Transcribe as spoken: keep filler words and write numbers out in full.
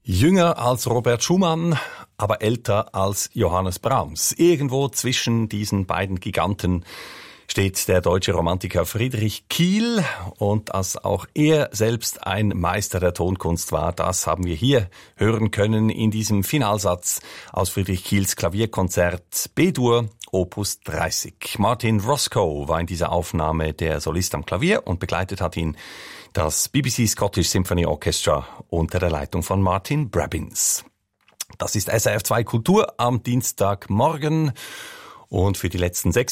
Jünger als Robert Schumann, aber älter als Johannes Brahms. Irgendwo zwischen diesen beiden Giganten steht der deutsche Romantiker Friedrich Kiel, und dass auch er selbst ein Meister der Tonkunst war, das haben wir hier hören können in diesem Finalsatz aus Friedrich Kiels Klavierkonzert B-Dur Opus dreißig. Martin Roscoe war in dieser Aufnahme der Solist am Klavier und begleitet hat ihn das B B C Scottish Symphony Orchestra unter der Leitung von Martin Brabbins. Das ist S R F zwei Kultur am Dienstagmorgen, und für die letzten sechs